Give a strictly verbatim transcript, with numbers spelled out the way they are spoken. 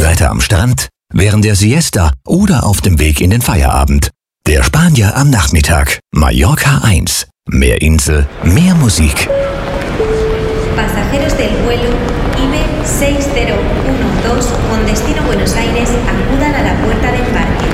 Begleiter am Strand, während der Siesta oder auf dem Weg in den Feierabend. Der Spanier am Nachmittag. Mallorca eins. Mehr Insel, mehr Musik. Pasajeros del vuelo I B seis cero uno dos con destino Buenos Aires acudan a la puerta de embarque.